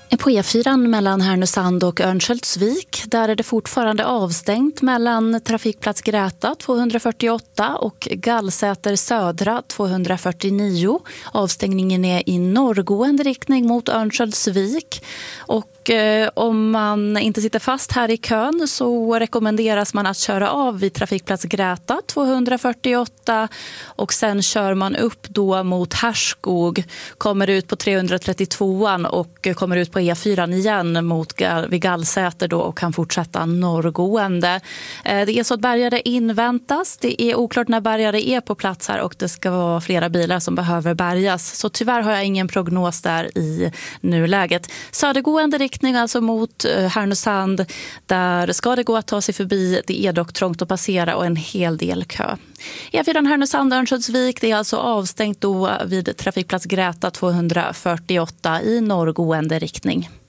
På E4 mellan Härnösand och Örnsköldsvik, där är det fortfarande avstängt mellan trafikplats Gräta 248 och Gallsäter södra 249. Avstängningen är i norrgående riktning mot Örnsköldsvik. Och om man inte sitter fast här i kön så rekommenderas man att köra av vid trafikplats Gräta 248 och sen kör man upp då mot Härskog, kommer ut på 332an och kommer ut på E4 igen vid Gallsäter då och kan fortsätta norrgående. Det är så att bärgare inväntas. Det är oklart när bärgare är på plats här och det ska vara flera bilar som behöver bärgas. Så tyvärr har jag ingen prognos där i nuläget. Södergående riktning alltså mot Härnösand, där ska det gå att ta sig förbi. Det är dock trångt att passera och en hel del kö. E4 Härnösand Örnsköldsvik, det är alltså avstängt då vid trafikplats Gräta 248 i norrgående riktning.